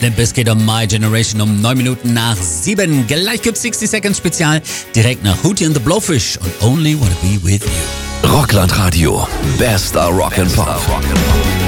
Limp Bizkit und My Generation um 9 Minuten nach 7. Gleich gibt's 60 Seconds Spezial direkt nach Hootie and the Blowfish und Only Wanna Be With You. Rockland Radio. Bester Rock'n'Pop.